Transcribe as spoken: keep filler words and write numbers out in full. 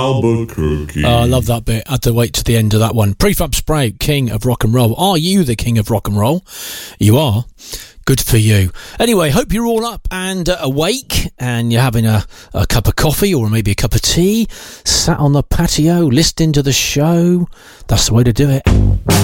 Albuquerque. Oh, I love that bit. I had to wait to the end of that one. Prefab Sprout, king of rock and roll. Are you the king of rock and roll? You are. Good for you. Anyway, hope you're all up and uh, awake, and you're having a, a cup of coffee or maybe a cup of tea, sat on the patio listening to the show. That's the way to do it.